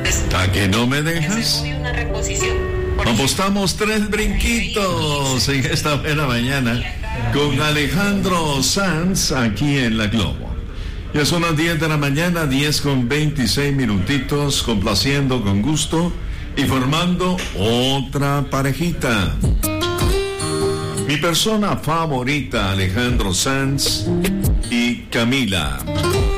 ¿A que no me dejas? Apostamos 3 brinquitos en esta buena mañana con Alejandro Sanz aquí en La Globo. Ya son las 10 de la mañana, 10:26, complaciendo con gusto y formando otra parejita. Mi persona favorita, Alejandro Sanz y Camila.